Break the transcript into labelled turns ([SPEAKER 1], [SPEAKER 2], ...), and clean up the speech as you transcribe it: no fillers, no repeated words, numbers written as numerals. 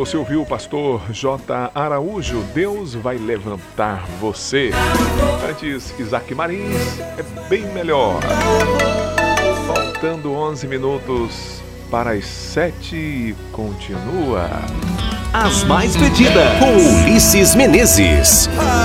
[SPEAKER 1] você ouviu o pastor J. Araújo, Deus vai levantar você. Antes, Isaac Marins, é bem melhor. Faltando 11 minutos para as 7, continua.
[SPEAKER 2] As mais pedidas, com Ulisses Menezes.